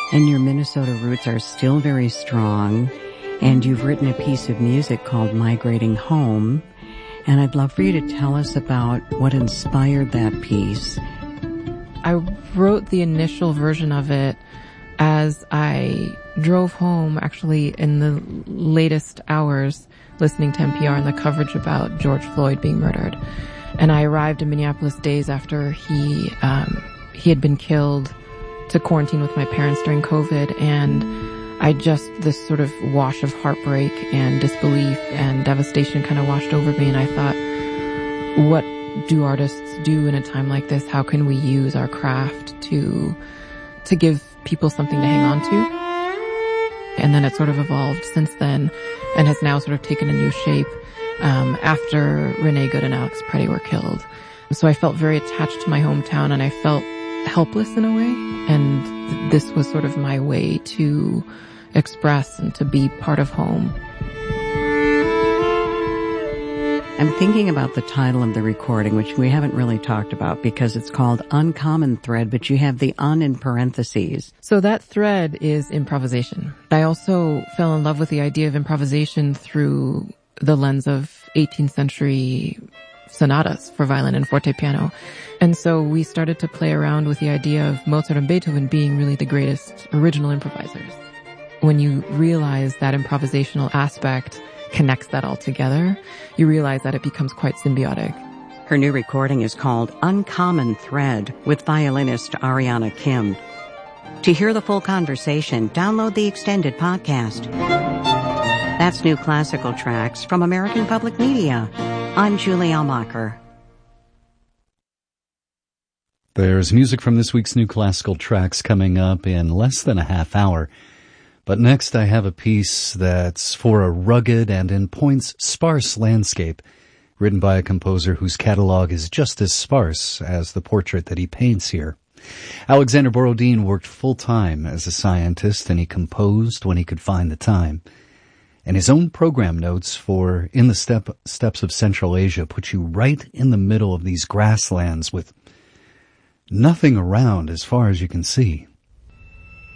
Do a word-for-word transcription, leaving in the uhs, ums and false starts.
and your Minnesota roots are still very strong, and you've written a piece of music called Migrating Home, and I'd love for you to tell us about what inspired that piece. I wrote the initial version of it as I drove home, actually in the latest hours, listening to N P R and the coverage about George Floyd being murdered. And I arrived in Minneapolis days after he um he had been killed to quarantine with my parents during COVID, and I just, this sort of wash of heartbreak and disbelief and devastation kind of washed over me, and I thought, what do artists do in a time like this? How can we use our craft to to give people something to hang on to? And then it sort of evolved since then and has now sort of taken a new shape um after Renee Good and Alex Preddy were killed. So I felt very attached to my hometown, and I felt helpless in a way, and this was sort of my way to express and to be part of home. I'm thinking about the title of the recording, which we haven't really talked about because it's called Uncommon Thread, but you have the un in parentheses. So that thread is improvisation. I also fell in love with the idea of improvisation through the lens of eighteenth century sonatas for violin and forte piano. And so we started to play around with the idea of Mozart and Beethoven being really the greatest original improvisers. When you realize that improvisational aspect connects that all together, you realize that it becomes quite symbiotic. Her new recording is called Uncommon Thread with violinist Ariana Kim. To hear the full conversation, download the extended podcast. That's New Classical Tracks from American Public Media. I'm Julie Almacher. There's music from this week's New Classical Tracks coming up in less than a half hour. But next I have a piece that's for a rugged and in points sparse landscape, written by a composer whose catalog is just as sparse as the portrait that he paints here. Alexander Borodin worked full-time as a scientist, and he composed when he could find the time. And his own program notes for In the Step, Steppes of Central Asia put you right in the middle of these grasslands with nothing around as far as you can see.